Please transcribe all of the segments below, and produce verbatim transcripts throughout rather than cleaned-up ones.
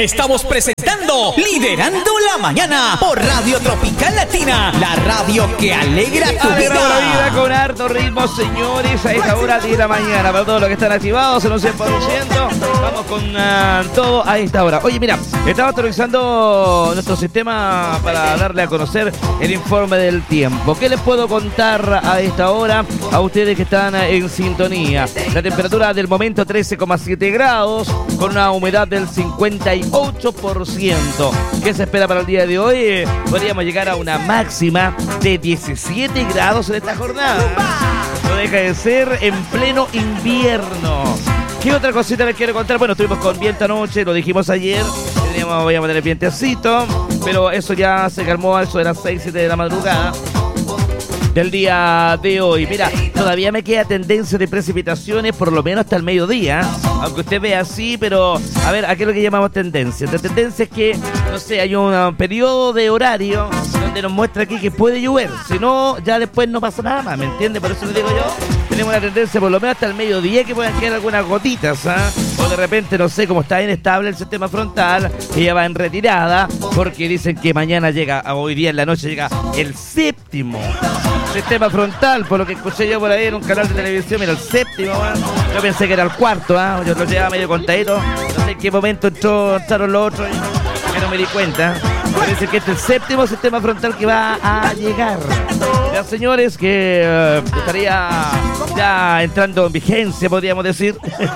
Estamos presentando Liderando la Mañana por Radio Tropical Latina, la radio que alegra tu Alegra vida. la vida con harto ritmo, señores, a esta hora de la mañana. Para todos los que están activados, en un cien por ciento. Vamos con uh, todo a esta hora. Oye, mira, estamos actualizando nuestro sistema para darle a conocer el informe del tiempo. ¿Qué les puedo contar a esta hora a ustedes que están en sintonía? La temperatura del momento trece coma siete grados, con una humedad del cincuenta y ocho por ciento. ¿Qué se espera para el día de hoy? Podríamos llegar a una máxima de diecisiete grados en esta jornada. No deja de ser en pleno invierno. ¿Qué otra cosita les quiero contar? Bueno, estuvimos con viento anoche, lo dijimos ayer. Teníamos, voy a tener vientecito, pero eso ya se calmó a eso de las seis, siete de la madrugada del día de hoy. Mira, todavía me queda tendencia de precipitaciones por lo menos hasta el mediodía, aunque usted vea así, pero a ver, ¿a qué es lo que llamamos tendencia? La tendencia es que, no sé, hay un periodo de horario donde nos muestra aquí que puede llover, si no, ya después no pasa nada más, ¿me entiende? Por eso le digo yo, tenemos una tendencia por lo menos hasta el mediodía que puedan quedar algunas gotitas, ¿ah? O de repente, no sé, como está inestable el sistema frontal, que ya va en retirada, porque dicen que mañana llega, hoy día en la noche llega el séptimo sistema frontal, por lo que escuché yo por ahí en un canal de televisión. Mira, el séptimo, ¿eh? Yo pensé que era el cuarto, ¿eh? Yo lo llevaba medio contadito, no sé en qué momento entró, entraron los otros, que no me di cuenta. Parece que este es el séptimo sistema frontal que va a llegar. Ya, señores, que uh, estaría ya entrando en vigencia, podríamos decir.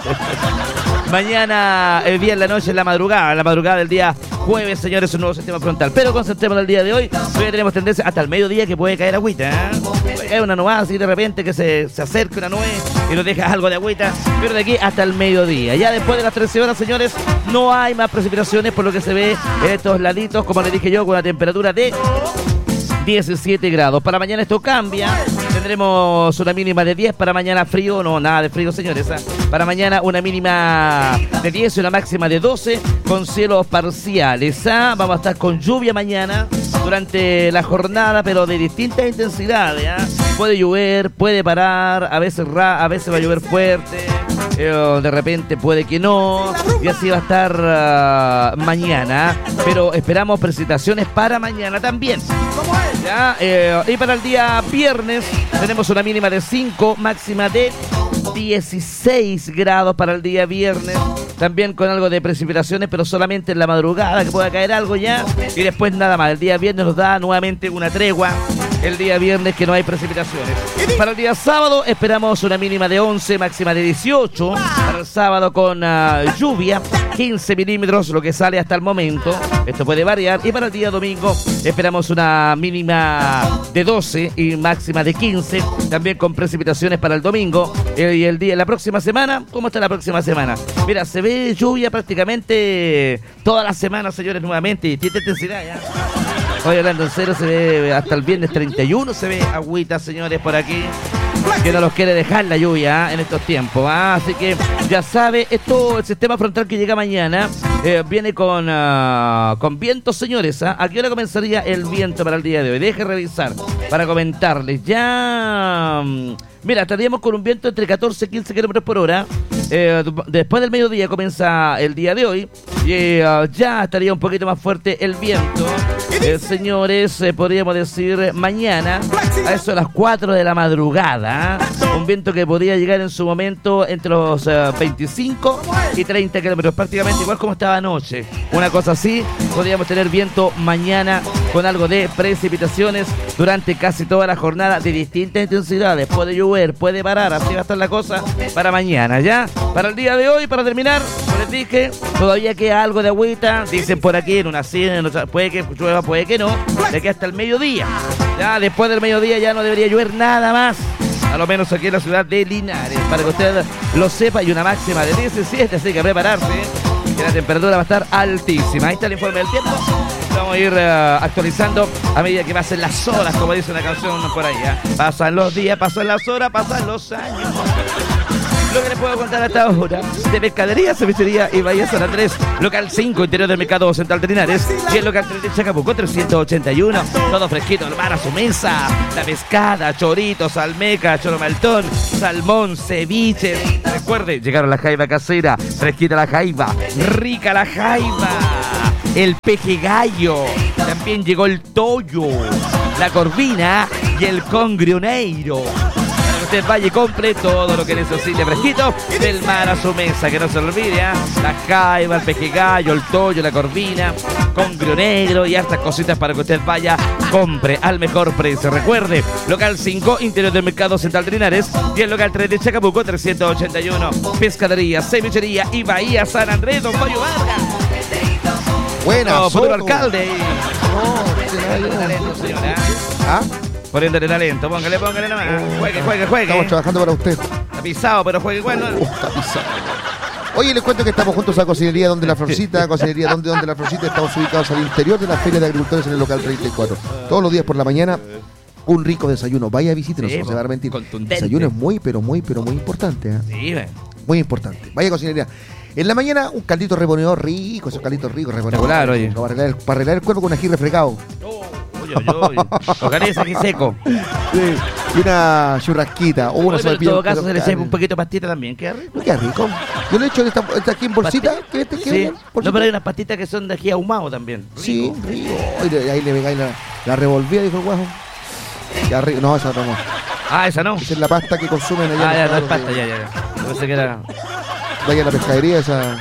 Mañana, el día en la noche, en la madrugada, en la madrugada del día jueves, señores, un nuevo sistema frontal. Pero concentremos el día de hoy. Hoy tenemos tendencia hasta el mediodía que puede caer agüita, ¿eh? Puede caer una nubada así de repente que se, se acerque una nube y nos deja algo de agüita. Pero de aquí hasta el mediodía. Ya después de las trece horas, señores, no hay más precipitaciones por lo que se ve en estos laditos, como les dije yo, con la temperatura de diecisiete grados. Para mañana esto cambia. Tendremos una mínima de diez. Para mañana frío, no, nada de frío, señores, ¿eh? Para mañana una mínima de diez y una máxima de doce con cielos parciales, ¿eh? Vamos a estar con lluvia mañana durante la jornada, pero de distintas intensidades, ¿eh? Puede llover, puede parar, a veces ra, a veces va a llover fuerte, eh, de repente puede que no, y así va a estar uh, mañana, pero esperamos precipitaciones para mañana también. ¿Ya? Eh, y para el día viernes tenemos una mínima de cinco, máxima de dieciséis grados para el día viernes. También con algo de precipitaciones, pero solamente en la madrugada, que pueda caer algo ya. Y después nada más. El día viernes nos da nuevamente una tregua. El día viernes que no hay precipitaciones. Para el día sábado esperamos una mínima de once, máxima de dieciocho. Para el sábado con uh, lluvia, quince milímetros, lo que sale hasta el momento. Esto puede variar. Y para el día domingo esperamos una mínima de doce y máxima de quince. También con precipitaciones para el domingo. Y el día, la próxima semana, ¿cómo está la próxima semana? Mira, se ve lluvia prácticamente toda la semana, señores, nuevamente. Y tiene intensidad ya. Hoy hablando en cero, se ve hasta el viernes treinta y uno, se ve agüita, señores, por aquí, que no los quiere dejar la lluvia, ¿eh? En estos tiempos, ¿eh? Así que ya sabe, esto, el sistema frontal que llega mañana eh, viene con, uh, con viento, señores, ¿eh? ¿A qué hora comenzaría el viento para el día de hoy? Deje revisar para comentarles. Ya, mira, estaríamos con un viento entre catorce y quince kilómetros por hora. Eh, después del mediodía comienza el día de hoy y uh, ya estaría un poquito más fuerte el viento. Eh, señores, eh, podríamos decir mañana a eso de las cuatro de la madrugada, ¿eh? Un viento que podría llegar en su momento entre los uh, veinticinco y treinta kilómetros, prácticamente igual como estaba anoche. Una cosa así, podríamos tener viento mañana con algo de precipitaciones durante casi toda la jornada de distintas intensidades. Puede llover, puede parar, así va a estar la cosa para mañana, ¿ya? Para el día de hoy, para terminar, como les dije, todavía queda algo de agüita, dicen por aquí, en una cien, en otra, puede que llueva, puede que no, de aquí hasta el mediodía. Ya después del mediodía ya no debería llover nada más, a lo menos aquí en la ciudad de Linares, para que usted lo sepa, y una máxima de diecisiete, así que prepararse, que la temperatura va a estar altísima. Ahí está el informe del tiempo. Vamos a ir uh, actualizando a medida que pasen las horas, como dice una canción por ahí, ¿eh? Pasan los días, pasan las horas, pasan los años. Lo que les puedo contar hasta ahora de pescadería, cevichería y Bahía San Andrés, local cinco, interior del Mercado Central de Linares, y el local tres de Chacabuco, trescientos ochenta y uno, todo fresquito, el mar a su mesa, la pescada, choritos, almeja, choromaltón, salmón, ceviche. Recuerde, llegaron la jaiba casera, fresquita la jaiba, rica la jaiba, el peje gallo, también llegó el toyo, la corvina y el congrioneiro. Usted vaya y compre todo lo que necesite fresquito del mar a su mesa, que no se olvide, ¿eh? La jaiba, el peje gallo, el toyo, la corvina, congrio negro y hartas cositas para que usted vaya, compre al mejor precio. Recuerde, local cinco, interior del Mercado Central de Linares, y el local tres de Chacabuco, trescientos ochenta y uno, pescadería, cevichería y Bahía San Andrés. Don Pollo Vargas. Buenas, futuro alcalde. No, talento, señora. ¿Ah? Poniéndole talento, póngale, póngale nomás. Juegue, juegue, juegue. Estamos trabajando para usted. Está pisado, pero juegue bueno. Uh, está pisado. Oye, les cuento que estamos juntos a Cocinería Donde la Florcita, Cocinería Donde Donde la Florcita. Estamos ubicados al interior de la Feria de Agricultores en el local treinta y cuatro. Todos los días por la mañana, un rico desayuno. Vaya, visítenos, Sí, no se va a dar mentir. contundente. Desayuno es muy, pero muy, pero muy importante. ¿eh? Sí, ven. Muy importante. Vaya, Cocinería. En la mañana, un caldito reponedor rico, esos calditos ricos, reponedor. Regular, oye. Para arreglar, el, para arreglar el cuerpo con ají refregado. Oye, oye, ojalá ese aquí seco. Sí. Y una churrasquita o una Oye, pero en sopaipilla. todo caso se le echa un poquito de pastita también, queda rico. No queda rico. Yo le he hecho de esta, esta aquí en bolsita. Pasti- ¿Qué este? ¿Qué Sí. bien? Bolsita. No, pero hay unas pastitas que son de ají ahumado también. Sí, Rico. rico. Y le- ahí le pegáis la, la revolvía, dijo el guajo. Ya rico. No, esa otra no. Ah, esa no. Esa es la pasta que consumen allá. Ah, ya, los no es cabros pasta, de- ya, ya. ya. Yo pensé que era. Vaya a la pescadería, esa.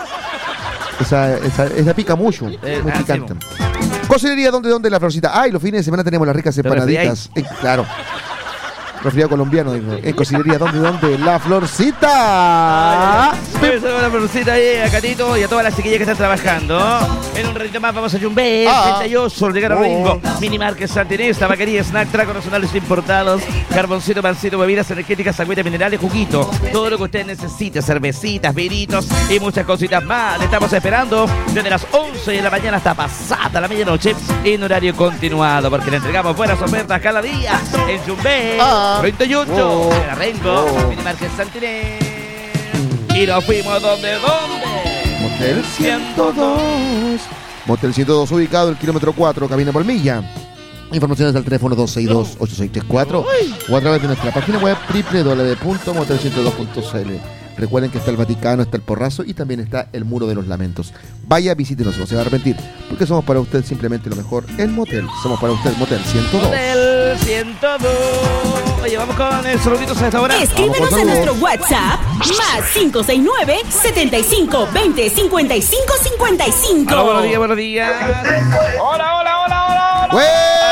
Esa, esa, esa pica mucho. Eh, muy ah, picante. Cocinería donde, donde la Florcita. Ah, y los fines de semana tenemos las ricas ¿Lo empanaditas. Eh, claro. Resfriado colombiano, dijo. En Cocinería donde, donde la Florcita. Pues a la florcita ahí, a Catito y a todas las chiquillas que están trabajando. En un ratito más vamos a Yumbé, Ah. treinta y ocho, llegar a Oh. Ringo, Mini Market Santinés, tabaquería, snack, tragos nacionales importados, carboncito, pancito, bebidas energéticas, agüitas minerales, juguito, todo lo que usted necesite, cervecitas, vinitos y muchas cositas más. Le estamos esperando desde las once de la mañana hasta pasada la medianoche en horario continuado, porque le entregamos buenas ofertas cada día en Yumbé, Ah. treinta y ocho, Oh. en Rengo, Oh. Mini Market Santinés. Y nos fuimos donde, ¿dónde? Motel ciento dos. Motel ciento dos ubicado el kilómetro cuatro, Camino Palmilla. Informaciones al teléfono dos seis dos, ocho seis tres cuatro o a través de nuestra página web doble u doble u doble u punto motel ciento dos punto c l. Recuerden que está el Vaticano, está el Porrazo y también está el Muro de los Lamentos. Vaya, visítenos, no se va a arrepentir, porque somos para usted simplemente lo mejor en motel. Somos para usted Motel ciento dos. Hotel ciento dos. Oye, vamos con el saluditos a esta hora. Escríbenos Vamos a con nuestro saludos. WhatsApp más cinco seis nueve, setenta y cinco, veinte, cincuenta y cinco, cincuenta y cinco. Aló, buenos días, buenos días. Hola, hola, hola, hola, hola.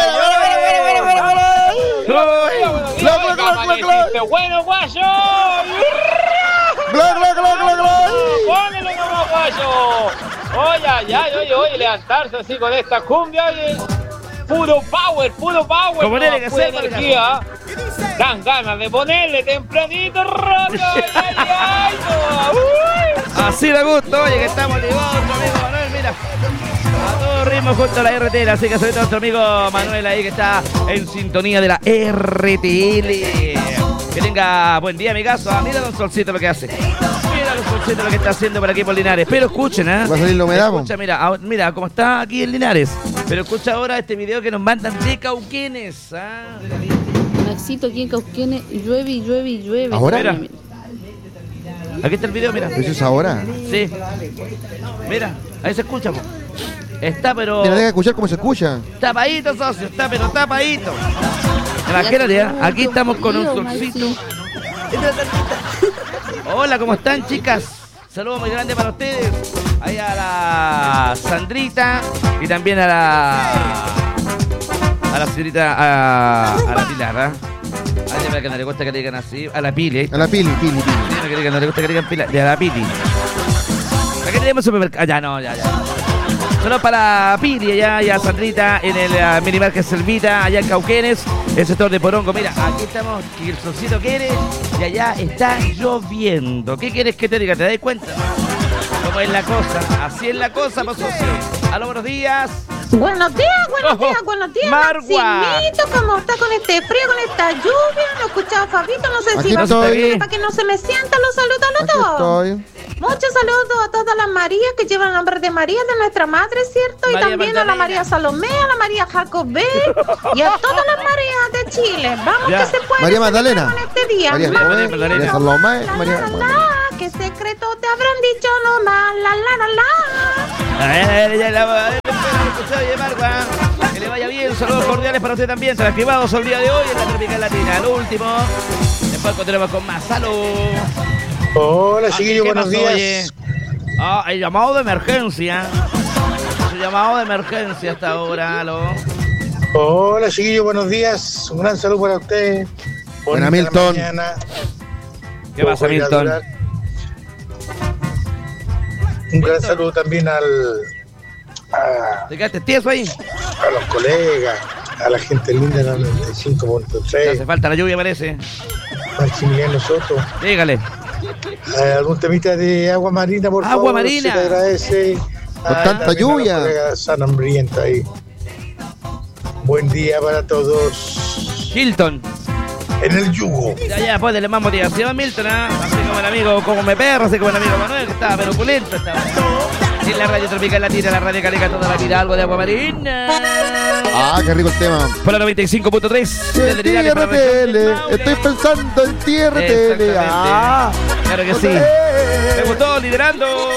Bueno, guayo. Póngale nomás, guayo. Oye, ay, ay, oye, oye, levantarse así con esta cumbia, oye. Puro power, puro power. Como no, tiene que pura ser, energía. Dan ganas de ponerle tempranito, rápido. Ay, ay, ay, no. Uy. Así de gusto, oye, que estamos ligados, nuestro amigo Manuel, mira. A todo ritmo junto a la R T L, así que sobre todo nuestro amigo Manuel ahí que está en sintonía de la R T L. Que tenga buen día, amigazo. Ah, mira Don Solcito lo que hace. Mira Don Solcito lo que está haciendo por aquí por Linares. Pero escuchen, ¿eh? Va a salir la humedad, po. Escucha, mira, ahora- mira cómo está aquí en Linares. Pero escucha ahora este video que nos mandan de Cauquenes. ¿Ah? Maxito, aquí en Cauquenes, llueve y llueve y llueve. ¿Ahora? Mira. Aquí está el video, mira. Eso es ahora. Sí. Mira, ahí se escucha, po. Está pero Mira, deja escuchar cómo se escucha. tapadito, socio, está pero tapadito. Imagínate, ¿eh? Aquí estamos con un solcito. Hola, ¿cómo están, chicas? Saludos muy grandes para ustedes. Ahí a la Sandrita y también a la a la señorita a, a la Pilar, ¿eh? A ella para que no le gusta que le digan así, a la Pili, ¿eh? A la pili, pili, pili. No, que no le gusta que le digan Pilar, de a la Pili. Aquí tenemos supermercado. Ah, ya, no, ya, ya. Solo para Pili allá y a Sandrita en el uh, Minimarket Selvita, allá en Cauquenes, el sector de Porongo. Mira, aquí estamos, que el solcito quiere y allá está lloviendo. ¿Qué quieres que te diga? ¿Te das cuenta? ¿Cómo es la cosa? Así es la cosa, pues socio. Aló, buenos días. Buenos días, buenos Ojo, días, buenos días, Margua. Maximito, ¿cómo está con este frío, con esta lluvia? No he escuchado a Fabito, no sé Aquí si va a estoy. estar para que no se me sienta, los saludos a los Aquí dos. estoy. Muchos saludos a todas las Marías que llevan el nombre de María, de nuestra madre, ¿cierto? Y María también a la Magdalena. María Salomé, a la María Jacobé y a todas las Marías de Chile. Vamos Ya. que se puede. María Magdalena. En este día. María María Salomé, Magdalena. María Salomé, La, María- la, la, la, ¿qué secreto te habrán dicho nomás? La, la, la, la. A ver, a ver, ya la a ver, oye, Margua. Que le vaya bien, saludos cordiales para usted también. Transcribados el día de hoy en la Tropical Latina. Lo último. Después continuamos con más. Salud. Hola, Ah, chiquillos, ¿qué buenos pasó, días. oye? Ah, el llamado de emergencia. El llamado de emergencia hasta ahora, ¿aló? Hola, chiquillos, buenos días. Un gran saludo para usted. Buena, Bonita Milton. mañana. ¿Qué pasa, Ojo, ir a Milton? durar. Un gran saludo también al, a, ¿Te quedaste tieso ahí? a los colegas, a la gente linda de la noventa y cinco punto Te tres, hace falta la lluvia, parece. Maximiliano Soto. Dígale. Eh, ¿Algún temita de agua marina, por Agua favor? marina. Se te agradece. Con Ah, tanta también a los lluvia. colegas San Hambrienta ahí. Buen día para todos. Hilton. En el yugo. Ya, ya, pues dele más motivación, Milton, ¿ah? Así como el amigo, como me perro, así como el amigo Manuel, que estaba pero opulento estaba. En la radio Tropical Latina, la radio calica toda la vida, algo de agua marina. Ah, qué rico el tema. Por la noventa y cinco punto tres. En Tierra Tele, estoy pensando en Tierra Tele. Exactamente. Ah, Claro que sí. Me gustó, liderando.